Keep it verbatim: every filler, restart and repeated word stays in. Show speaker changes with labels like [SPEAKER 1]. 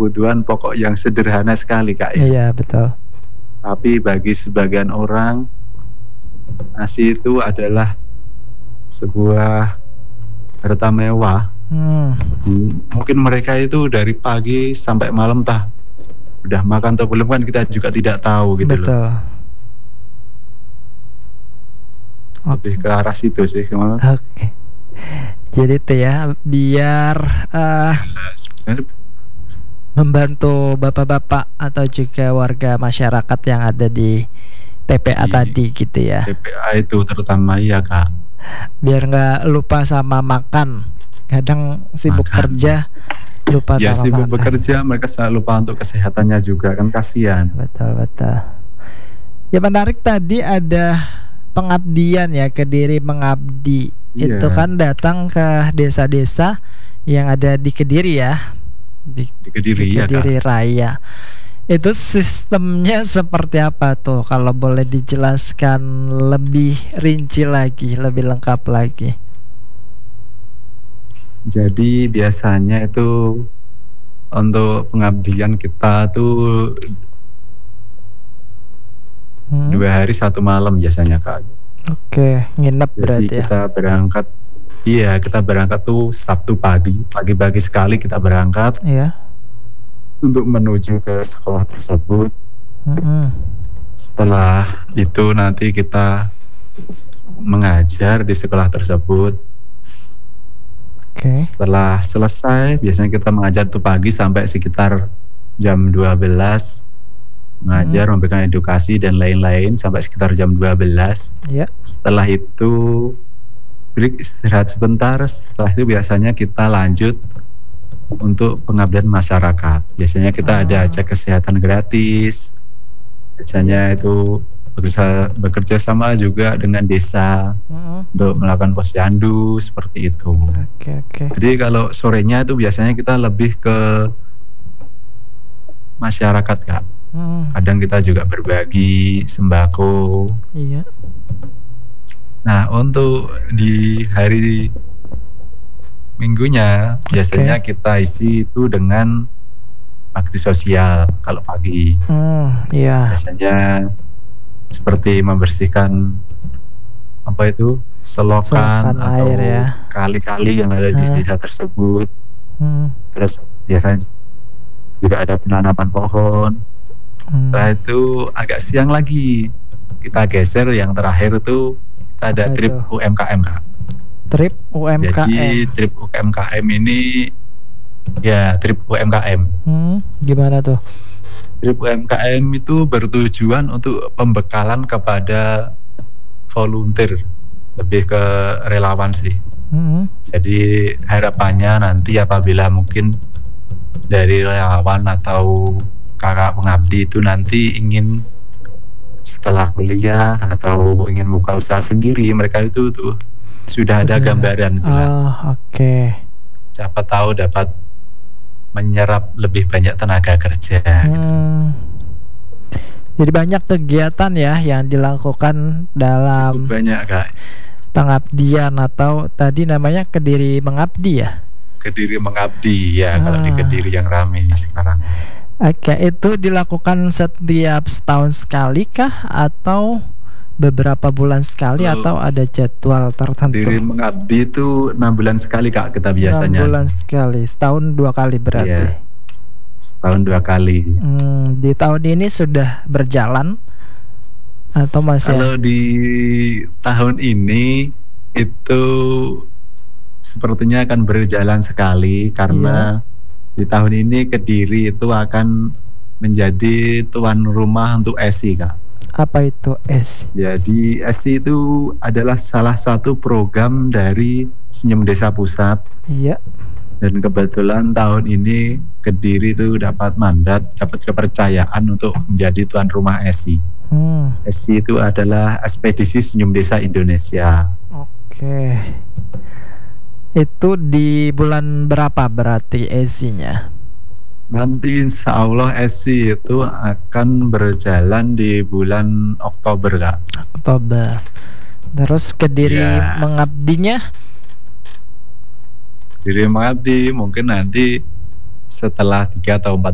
[SPEAKER 1] kebutuhan pokok yang sederhana sekali Kak ya.
[SPEAKER 2] Iya betul.
[SPEAKER 1] Tapi bagi sebagian orang nasi itu adalah sebuah harta mewah.
[SPEAKER 2] Hmm.
[SPEAKER 1] Mungkin mereka itu dari pagi sampai malam tah udah makan atau belum kan kita juga tidak tahu gitu
[SPEAKER 2] Betul.
[SPEAKER 1] loh. Lebih ke arah situ sih.
[SPEAKER 2] Oke. Okay. Jadi itu ya biar uh,
[SPEAKER 1] sebenarnya
[SPEAKER 2] membantu bapak-bapak atau juga warga masyarakat yang ada di T P A
[SPEAKER 1] di
[SPEAKER 2] tadi gitu ya.
[SPEAKER 1] T P A itu terutama iya Kak.
[SPEAKER 2] Biar nggak lupa sama makan. Kadang sibuk
[SPEAKER 1] Makan.
[SPEAKER 2] kerja lupa
[SPEAKER 1] Ya
[SPEAKER 2] sama
[SPEAKER 1] sibuk
[SPEAKER 2] makan.
[SPEAKER 1] bekerja mereka selalu lupa untuk kesehatannya juga kan kasihan.
[SPEAKER 2] Betul betul. Ya menarik tadi ada pengabdian ya, Kediri Mengabdi.
[SPEAKER 1] Iya.
[SPEAKER 2] Itu kan datang ke desa-desa yang ada di Kediri ya. Di,
[SPEAKER 1] Di Kediri,
[SPEAKER 2] di
[SPEAKER 1] ya
[SPEAKER 2] Kediri
[SPEAKER 1] Kak.
[SPEAKER 2] Raya. Itu sistemnya seperti apa tuh? Kalau boleh dijelaskan lebih rinci lagi, lebih lengkap lagi.
[SPEAKER 1] Jadi biasanya itu untuk pengabdian kita tuh hmm. dua hari satu malam biasanya Kak.
[SPEAKER 2] Oke, nginep
[SPEAKER 1] Jadi
[SPEAKER 2] berarti ya.
[SPEAKER 1] kita berangkat, iya kita berangkat tuh Sabtu pagi, pagi-pagi sekali kita berangkat.
[SPEAKER 2] Iya.
[SPEAKER 1] Untuk menuju ke sekolah tersebut.
[SPEAKER 2] Mm-hmm.
[SPEAKER 1] Setelah itu nanti kita mengajar di sekolah tersebut.
[SPEAKER 2] Okay.
[SPEAKER 1] Setelah selesai, biasanya kita mengajar tuh pagi sampai sekitar jam dua belas. Mengajar, mm-hmm. memberikan edukasi dan lain-lain sampai sekitar jam dua belas.
[SPEAKER 2] Yeah.
[SPEAKER 1] Setelah itu break istirahat sebentar. Setelah itu biasanya kita lanjut untuk pengabdian masyarakat. Biasanya kita oh. ada cek kesehatan gratis. Biasanya itu bekerja, bekerja sama juga dengan desa uh-huh. untuk melakukan posyandu seperti itu.
[SPEAKER 2] Okay, okay.
[SPEAKER 1] Jadi kalau sorenya itu biasanya kita lebih ke masyarakat Kak. Uh-huh. Kadang kita juga berbagi sembako.
[SPEAKER 2] Iya.
[SPEAKER 1] Nah untuk di hari minggunya biasanya okay. kita isi itu dengan bakti sosial kalau pagi.
[SPEAKER 2] Hmm, iya.
[SPEAKER 1] Biasanya seperti membersihkan apa itu selokan, selokan atau ya. kali-kali yang ada di desa hmm. tersebut. Hmm. Terus biasanya juga ada penanaman pohon. Hmm. Setelah itu agak siang lagi kita geser yang terakhir itu kita ada apa trip itu? U M K M Kak.
[SPEAKER 2] Trip U M K M.
[SPEAKER 1] Jadi trip U M K M ini ya trip U M K M.
[SPEAKER 2] Hmm, gimana tuh?
[SPEAKER 1] Trip U M K M itu bertujuan untuk pembekalan kepada volunteer, lebih ke relawan sih. Hmm. Jadi harapannya nanti apabila mungkin dari relawan atau kakak pengabdi itu nanti ingin setelah kuliah atau ingin buka usaha sendiri, mereka itu tuh sudah ada gambaran.
[SPEAKER 2] Oh, oke. Okay.
[SPEAKER 1] Siapa tahu dapat menyerap lebih banyak tenaga kerja.
[SPEAKER 2] Hmm. Jadi banyak kegiatan ya yang dilakukan dalam
[SPEAKER 1] cukup banyak Kak.
[SPEAKER 2] Pengabdian atau tadi namanya Kediri Mengabdi ya?
[SPEAKER 1] Kediri Mengabdi ya ah. Kalau di Kediri yang ramai sekarang.
[SPEAKER 2] Oke, itu dilakukan setiap setahun sekali kah atau beberapa bulan sekali oh, atau ada jadwal tertentu?
[SPEAKER 1] Kediri Mengabdi itu enam bulan sekali Kak kita biasanya.
[SPEAKER 2] enam bulan sekali, setahun dua kali berarti.
[SPEAKER 1] Iya, setahun dua kali.
[SPEAKER 2] Hmm, di tahun ini sudah berjalan atau masih?
[SPEAKER 1] Kalau di tahun ini itu sepertinya akan berjalan sekali karena iya. di tahun ini Kediri itu akan menjadi tuan rumah untuk S I Kak.
[SPEAKER 2] Apa itu S I?
[SPEAKER 1] Jadi S I itu adalah salah satu program dari Senyum Desa Pusat.
[SPEAKER 2] Iya.
[SPEAKER 1] Dan kebetulan tahun ini Kediri itu dapat mandat, dapat kepercayaan untuk menjadi tuan rumah S I. Hmm. S I itu adalah Ekspedisi Senyum Desa Indonesia.
[SPEAKER 2] Oke. Itu di bulan berapa berarti S I-nya?
[SPEAKER 1] Nanti insya Allah S I itu akan berjalan di bulan Oktober Kak.
[SPEAKER 2] Oktober. Terus Kediri ya. Mengabdinya?
[SPEAKER 1] Kediri Mengabdi mungkin nanti setelah tiga atau empat